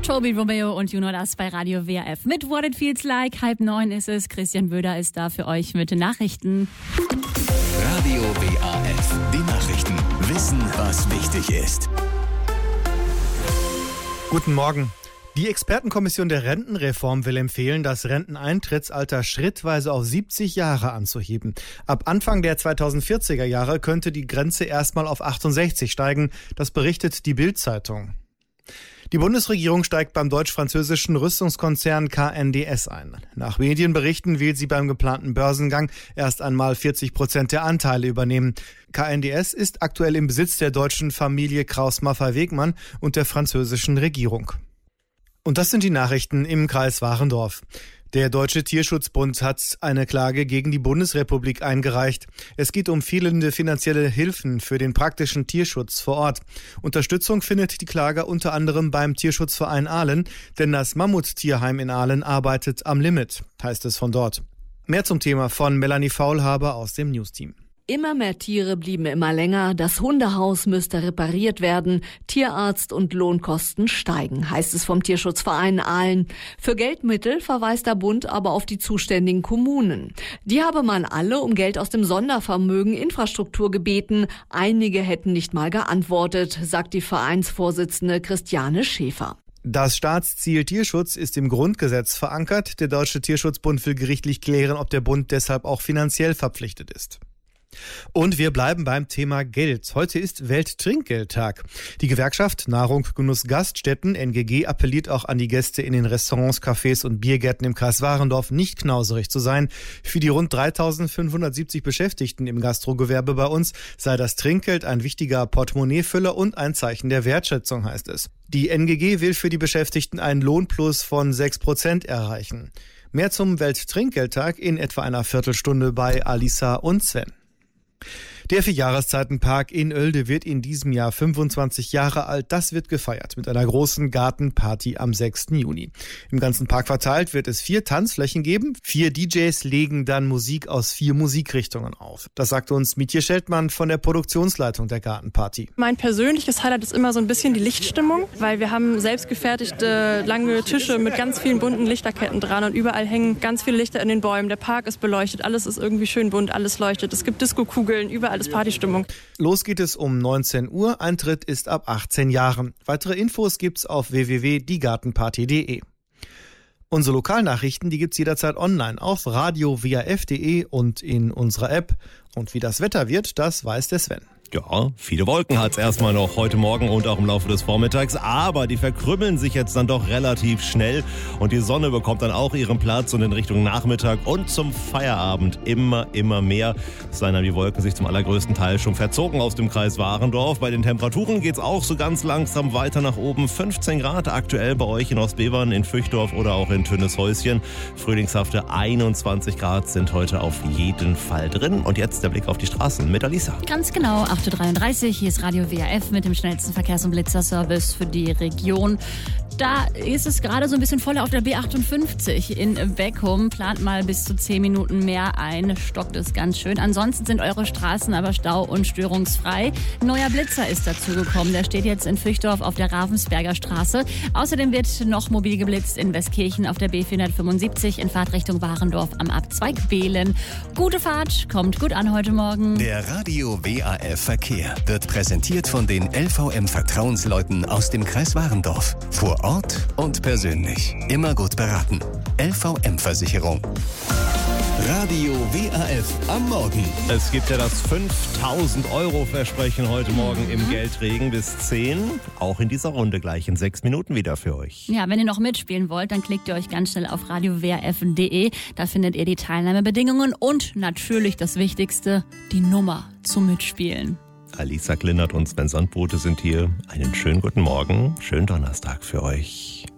Toby Romeo und Juno, das bei Radio WRF. Mit What It Feels Like, 8:30 ist es. Christian Böder ist da für euch mit den Nachrichten. Radio WRF, die Nachrichten. Wissen, was wichtig ist. Guten Morgen. Die Expertenkommission der Rentenreform will empfehlen, das Renteneintrittsalter schrittweise auf 70 Jahre anzuheben. Ab Anfang der 2040er Jahre könnte die Grenze erstmal auf 68 steigen. Das berichtet die Bild-Zeitung. Die Bundesregierung steigt beim deutsch-französischen Rüstungskonzern KNDS ein. Nach Medienberichten will sie beim geplanten Börsengang erst einmal 40% der Anteile übernehmen. KNDS ist aktuell im Besitz der deutschen Familie Krauss-Maffei-Wegmann und der französischen Regierung. Und das sind die Nachrichten im Kreis Warendorf. Der Deutsche Tierschutzbund hat eine Klage gegen die Bundesrepublik eingereicht. Es geht um fehlende finanzielle Hilfen für den praktischen Tierschutz vor Ort. Unterstützung findet die Klage unter anderem beim Tierschutzverein Aalen, denn das Mammuttierheim in Aalen arbeitet am Limit, heißt es von dort. Mehr zum Thema von Melanie Faulhaber aus dem Newsteam. Immer mehr Tiere blieben immer länger, das Hundehaus müsste repariert werden, Tierarzt- und Lohnkosten steigen, heißt es vom Tierschutzverein Aalen. Für Geldmittel verweist der Bund aber auf die zuständigen Kommunen. Die habe man alle um Geld aus dem Sondervermögen Infrastruktur gebeten. Einige hätten nicht mal geantwortet, sagt die Vereinsvorsitzende Christiane Schäfer. Das Staatsziel Tierschutz ist im Grundgesetz verankert. Der Deutsche Tierschutzbund will gerichtlich klären, ob der Bund deshalb auch finanziell verpflichtet ist. Und wir bleiben beim Thema Geld. Heute ist Welttrinkgeldtag. Die Gewerkschaft Nahrung, Genuss, Gaststätten, NGG, appelliert auch an die Gäste in den Restaurants, Cafés und Biergärten im Kreis Warendorf, nicht knauserig zu sein. Für die rund 3.570 Beschäftigten im Gastrogewerbe bei uns sei das Trinkgeld ein wichtiger Portemonnaiefüller und ein Zeichen der Wertschätzung, heißt es. Die NGG will für die Beschäftigten einen Lohnplus von 6% erreichen. Mehr zum Welttrinkgeldtag in etwa einer Viertelstunde bei Alisa und Sven. Der Vierjahreszeitenpark in Oelde wird in diesem Jahr 25 Jahre alt. Das wird gefeiert mit einer großen Gartenparty am 6. Juni. Im ganzen Park verteilt wird es 4 Tanzflächen geben. 4 DJs legen dann Musik aus 4 Musikrichtungen auf. Das sagte uns Mietje Scheldmann von der Produktionsleitung der Gartenparty. Mein persönliches Highlight ist immer so ein bisschen die Lichtstimmung, weil wir haben selbstgefertigte lange Tische mit ganz vielen bunten Lichterketten dran und überall hängen ganz viele Lichter in den Bäumen. Der Park ist beleuchtet, alles ist irgendwie schön bunt, alles leuchtet. Es gibt Diskokugeln, überall ist Partystimmung. Los geht es um 19 Uhr. Eintritt ist ab 18 Jahren. Weitere Infos gibt's auf www.diegartenparty.de. Unsere Lokalnachrichten, die gibt's jederzeit online auf radio-wrf.de und in unserer App. Und wie das Wetter wird, das weiß der Sven. Ja, viele Wolken hat's erstmal noch heute Morgen und auch im Laufe des Vormittags, aber die verkrümmeln sich jetzt dann doch relativ schnell und die Sonne bekommt dann auch ihren Platz und in Richtung Nachmittag und zum Feierabend immer mehr seien dann die Wolken sich zum allergrößten Teil schon verzogen aus dem Kreis Warendorf. Bei den Temperaturen geht's auch so ganz langsam weiter nach oben. 15 Grad aktuell bei euch in Ostbevern, in Füchdorf oder auch in Töneshäuschen. Frühlingshafte 21 Grad sind heute auf jeden Fall drin. Und jetzt der Blick auf die Straßen mit Alisa. Ganz genau, 8:33 Uhr, hier ist Radio WRF mit dem schnellsten Verkehrs- und Blitzerservice für die Region. Da ist es gerade so ein bisschen voller auf der B58 in Beckum. Plant mal bis zu 10 Minuten mehr ein, stockt es ganz schön. Ansonsten sind eure Straßen aber stau- und störungsfrei. Ein neuer Blitzer ist dazugekommen. Der steht jetzt in Füchdorf auf der Ravensberger Straße. Außerdem wird noch mobil geblitzt in Westkirchen auf der B475 in Fahrtrichtung Warendorf am Abzweig Behlen. Gute Fahrt, kommt gut an heute Morgen. Der Radio WRF Verkehr wird präsentiert von den LVM-Vertrauensleuten aus dem Kreis Warendorf. Vor Ort und persönlich. Immer gut beraten. LVM-Versicherung. Radio WRF am Morgen. Es gibt ja das 5.000-Euro-Versprechen heute Morgen im Geldregen bis 10. Auch in dieser Runde gleich in 6 Minuten wieder für euch. Ja, wenn ihr noch mitspielen wollt, dann klickt ihr euch ganz schnell auf radio-wrf.de. Da findet ihr die Teilnahmebedingungen und natürlich das Wichtigste, die Nummer zum Mitspielen. Alisa Klindert und Sven Sandbote sind hier. Einen schönen guten Morgen, schönen Donnerstag für euch.